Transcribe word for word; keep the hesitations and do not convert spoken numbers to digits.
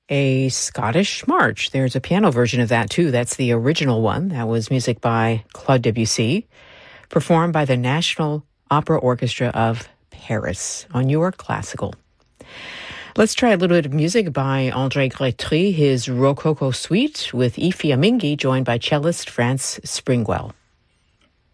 a Scottish march. There's a piano version of that, too. That's the original one. That was music by Claude Debussy, performed by the National Opera Orchestra of Paris on Your Classical. Let's try a little bit of music by André Grétry, his Rococo Suite with Ify Amingi, joined by cellist France Springwell.